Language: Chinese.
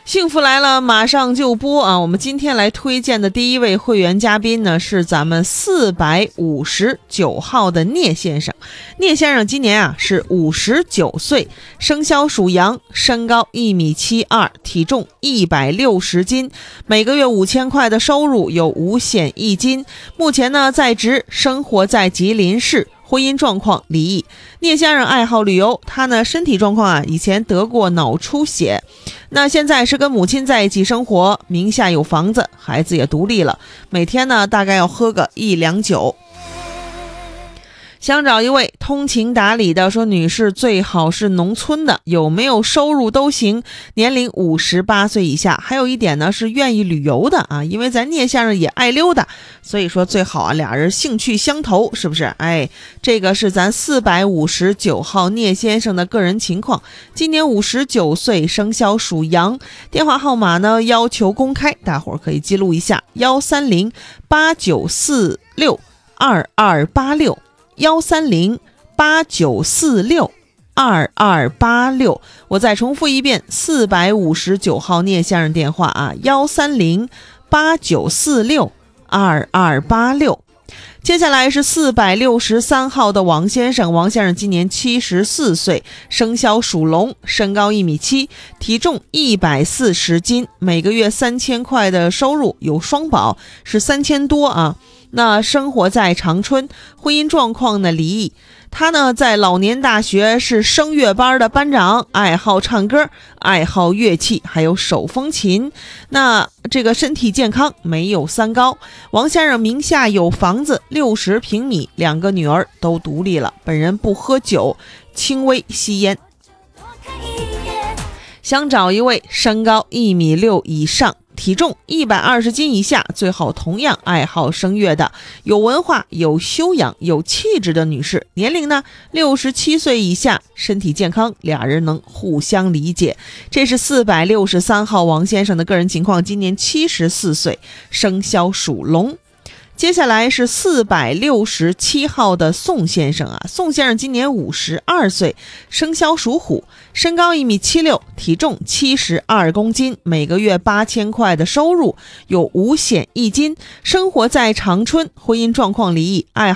幸福来了，马上就播啊！我们今天来推荐的第一位会员嘉宾呢，是咱们459号的聂先生。聂先生今年是59岁，生肖属羊，身高1.72米，体重160斤，每个月5000块的收入，有5险1金。目前呢在职，生活在吉林市。婚姻状况离异。聂先生爱好旅游，他呢身体状况以前得过脑出血，那现在是跟母亲在一起生活，名下有房子，孩子也独立了，每天呢大概要喝个1两酒。想找一位通情达理的，说女士最好是农村的，有没有收入都行，年龄58岁以下，还有一点呢是愿意旅游的啊，因为咱聂先生也爱溜达，所以说最好俩人兴趣相投，是不是？这个是咱459号聂先生的个人情况，今年59岁，生肖属羊，电话号码呢要求公开，大伙儿可以记录一下13089462286，13089462286。我再重复一遍，459号聂先生电话13089462286。接下来是463号的王先生，王先生今年74岁，生肖属龙，身高1.7米，体重140斤，每个月3000块的收入，有双保，是3000多啊。那生活在长春，婚姻状况呢离异。他呢在老年大学是声乐班的班长，爱好唱歌，爱好乐器，还有手风琴。那这个身体健康，没有三高。王先生名下有房子60平米，2个女儿都独立了，本人不喝酒，轻微吸烟。想找一位身高1.6米以上，体重120斤以下，最好同样爱好声乐的，有文化、有修养、有气质的女士，年龄呢67岁以下，身体健康，俩人能互相理解。这是463号王先生的个人情况，今年74岁，生肖属龙。接下来是467号的宋先生宋先生今年52岁，生肖属虎，身高1.76米，体重72公斤，每个月8000块的收入，有5险1金，生活在长春，婚姻状况离异，爱